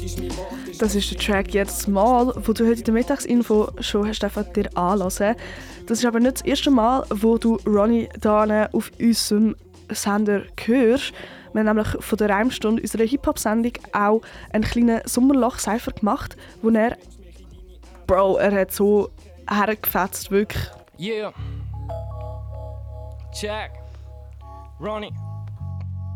Das ist der Track «Jedes Mal», wo du heute in der Mittagsinfo schon hast dir anhören. Das ist aber nicht das erste Mal, wo du Ronny hier auf unserem Sender hörst. Wir haben nämlich von der Reimstunde unserer Hip-Hop-Sendung auch einen kleinen Sommerloch-Cypher gemacht, wo er hat so hergefetzt, wirklich. Yeah. Check. Ronnie.